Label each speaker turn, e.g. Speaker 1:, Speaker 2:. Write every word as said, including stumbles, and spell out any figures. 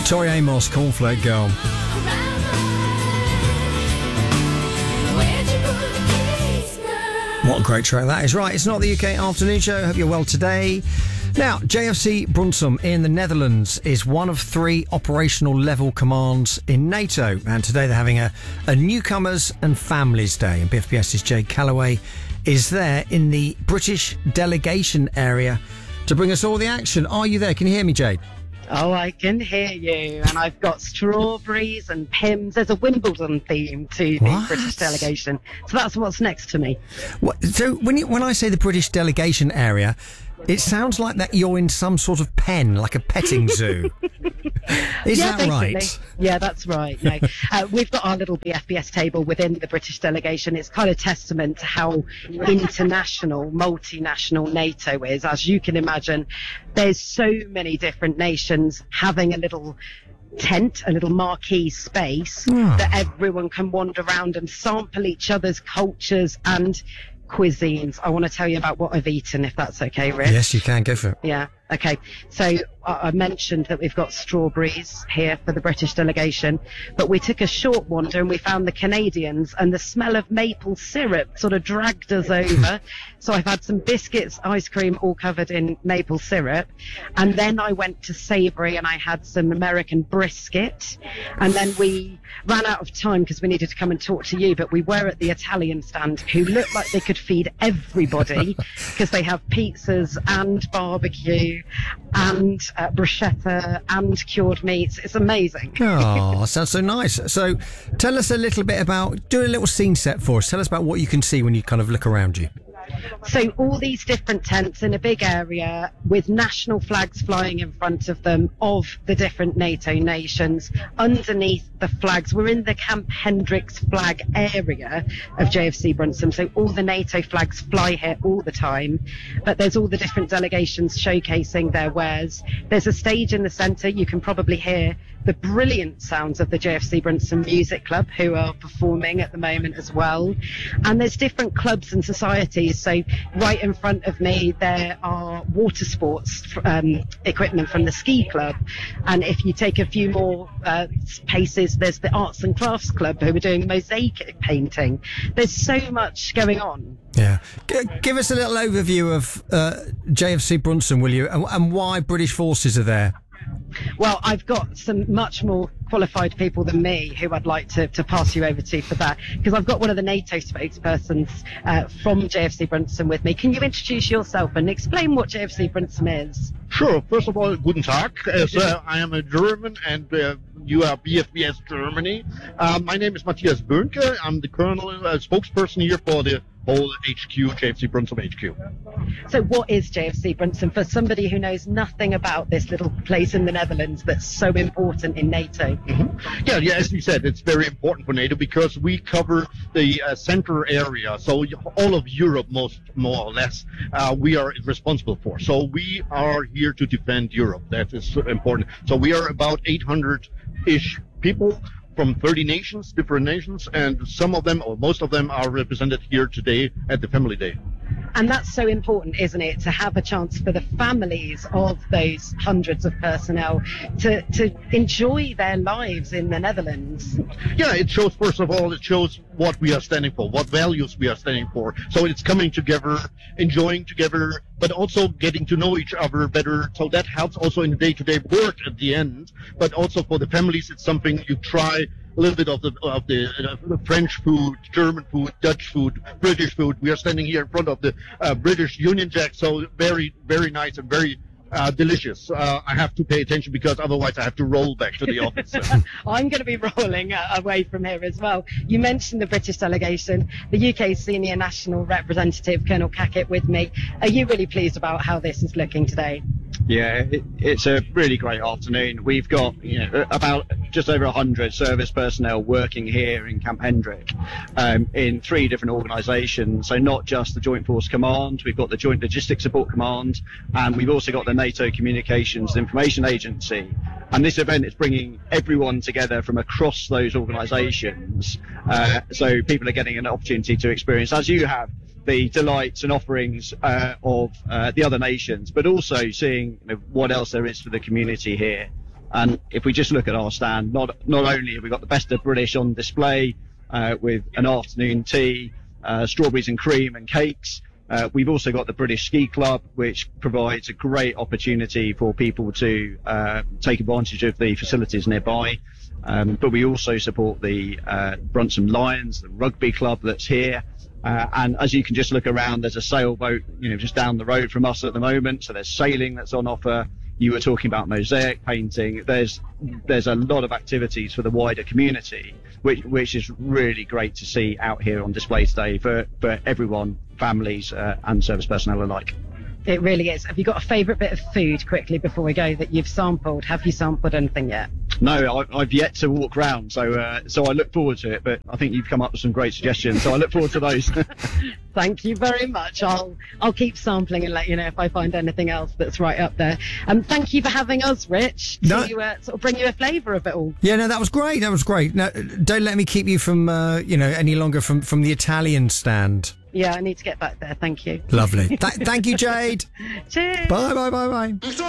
Speaker 1: Tori Amos, Cornflake Girl. What a great track that is. Right, it's not the U K Afternoon Show. Hope you're well today. Now, J F C Brunsum in the Netherlands is one of three operational level commands in NATO. And today they're having a, a Newcomers and Families Day. And BFBS's Jay Calloway is there in the British delegation area to bring us all the action. Are you there? Can you hear me, Jay?
Speaker 2: Oh, I can hear you. And I've got strawberries and Pimm's. There's a Wimbledon theme to the
Speaker 1: What?
Speaker 2: British delegation. So that's what's next to me.
Speaker 1: What, so when you, when I say the British delegation area, it sounds like that you're in some sort of pen, like a petting zoo. Is
Speaker 2: yeah,
Speaker 1: that
Speaker 2: basically.
Speaker 1: right?
Speaker 2: Yeah, that's right. No. uh, we've got our little B F B S table within the British delegation. It's kind of testament to how international, multinational NATO is. As you can imagine, there's so many different nations having a little tent, a little marquee space
Speaker 1: Oh.
Speaker 2: that everyone can wander around and sample each other's cultures and cuisines. I want to tell you about what I've eaten, if that's okay, Rich.
Speaker 1: Yes, you can. Go for it.
Speaker 2: Yeah. Okay. So I I mentioned that we've got strawberries here for the British delegation, but we took a short wander and we found the Canadians, and the smell of maple syrup sort of dragged us over. So I've had some biscuits, ice cream, all covered in maple syrup. And then I went to Savory and I had some American brisket. And then we ran out of time because we needed to come and talk to you, but we were at the Italian stand, who looked like they could feed everybody because they have pizzas and barbecue and uh, bruschetta and cured meats. It's amazing.
Speaker 1: Oh, sounds so nice. So tell us a little bit about, do a little scene set for us. Tell us about what you can see when you kind of look around you.
Speaker 2: So all these different tents in a big area with national flags flying in front of them of the different NATO nations. Underneath the flags, we're in the Camp Hendricks flag area of J F C Brunsum. So all the NATO flags fly here all the time. But there's all the different delegations showcasing their wares. There's a stage in the centre. You can probably hear the brilliant sounds of the J F C Brunsum Music Club, who are performing at the moment as well. And there's different clubs and societies. So right in front of me, there are water sports um, equipment from the ski club. And if you take a few more uh, paces, there's the Arts and Crafts Club, who are doing mosaic painting. There's so much going on.
Speaker 1: Yeah. G- give us a little overview of uh, J F C Brunsum, will you, and, and why British forces are there.
Speaker 2: Well, I've got some much more qualified people than me who I'd like to, to pass you over to for that, because I've got one of the NATO spokespersons uh, from J F C Brunsum with me. Can you introduce yourself and explain what J F C Brunsum is?
Speaker 3: Sure. First of all, guten Tag. As, uh, I am a German and uh, you are B F B S Germany. Uh, my name is Matthias Böhnke. I'm the colonel uh, spokesperson here for the whole H Q, J F C Brunsum H Q.
Speaker 2: So what is J F C Brunsum for somebody who knows nothing about this little place in the Netherlands that's so important in NATO?
Speaker 3: Mm-hmm. Yeah, yeah, as you said, it's very important for NATO because we cover the uh, center area. So all of Europe, most more or less, uh, we are responsible for. So we are here to defend Europe. That is important. So we are about eight hundred-ish people from thirty nations, different nations, and some of them, or most of them, are represented here today at the Family Day.
Speaker 2: And that's so important, isn't it, to have a chance for the families of those hundreds of personnel to, to enjoy their lives in the Netherlands.
Speaker 3: Yeah, it shows, first of all, it shows what we are standing for, what values we are standing for. So it's coming together, enjoying together, but also getting to know each other better. So that helps also in the day-to-day work at the end. But also for the families, it's something you try a little bit of the of the, uh, the French food, German food, Dutch food, British food. We are standing here in front of the uh, British Union Jack, so very, very nice and very uh, delicious. Uh, I have to pay attention because otherwise I have to roll back to the office.
Speaker 2: I'm going to be rolling uh, away from here as well. You mentioned the British delegation, the U K Senior National Representative, Colonel Cackett, with me. Are you really pleased about how this is looking today?
Speaker 4: Yeah, it, it's a really great afternoon. We've got you know about just over one hundred service personnel working here in Camp Hendrick um, in three different organisations. So not just the Joint Force Command, we've got the Joint Logistics Support Command, and we've also got the NATO Communications and Information Agency. And this event is bringing everyone together from across those organisations. Uh, so people are getting an opportunity to experience, as you have, the delights and offerings uh, of uh, the other nations, but also seeing you know, what else there is for the community here. And if we just look at our stand, not not only have we got the best of British on display uh, with an afternoon tea, uh, strawberries and cream and cakes, uh, we've also got the British Ski Club, which provides a great opportunity for people to uh, take advantage of the facilities nearby. Um, but we also support the uh, Bruntsum Lions, the rugby club that's here. Uh, and as you can just look around, there's a sailboat, you know, just down the road from us at the moment. So there's sailing that's on offer. You were talking about mosaic painting. There's there's a lot of activities for the wider community, which which is really great to see out here on display today for, for everyone, families uh, and service personnel alike.
Speaker 2: It really is. Have you got a favourite bit of food quickly before we go that you've sampled? Have you sampled anything yet?
Speaker 4: No, I, I've yet to walk round, so uh, so I look forward to it. But I think you've come up with some great suggestions, so I look forward to those.
Speaker 2: Thank you very much. I'll I'll keep sampling and let you know if I find anything else that's right up there. Um, thank you for having us, Rich, to
Speaker 1: No.
Speaker 2: uh, sort of bring you a flavour of it all.
Speaker 1: Yeah, no, that was great. That was great. No, don't let me keep you from, uh, you know, any longer from, from the Italian stand.
Speaker 2: Yeah, I need to get back there. Thank you.
Speaker 1: Lovely. Th- thank you, Jade.
Speaker 2: Cheers.
Speaker 1: Bye, bye, bye, bye.